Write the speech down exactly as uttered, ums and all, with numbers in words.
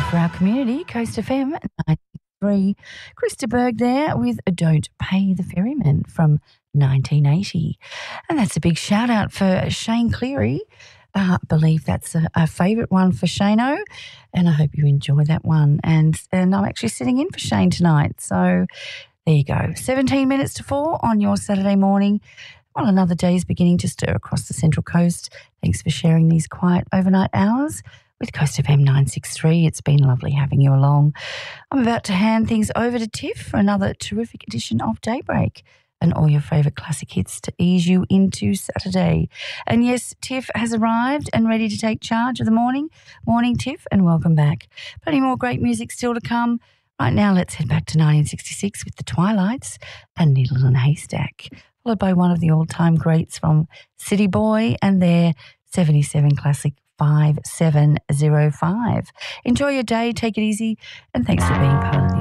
for our community, Coast F M ninety-three. Krista Berg there with Don't Pay the Ferryman from nineteen eighty. And that's a big shout out for Shane Cleary. I uh, believe that's a, a favourite one for Shano, and I hope you enjoy that one. And, and I'm actually sitting in for Shane tonight. So there you go. seventeen minutes to four on your Saturday morning. Well, another day is beginning to stir across the Central Coast. Thanks for sharing these quiet overnight hours with Coast F M nine sixty-three. It's been lovely having you along. I'm about to hand things over to Tiff for another terrific edition of Daybreak and all your favourite classic hits to ease you into Saturday. And yes, Tiff has arrived and ready to take charge of the morning. Morning, Tiff, and welcome back. Plenty more great music still to come. Right now, let's head back to nineteen sixty-six with the Twilights and Needle and Haystack, followed by one of the all-time greats from City Boy and their seventy-seven classic five seven zero five. Enjoy your day, take it easy, and thanks for being part of the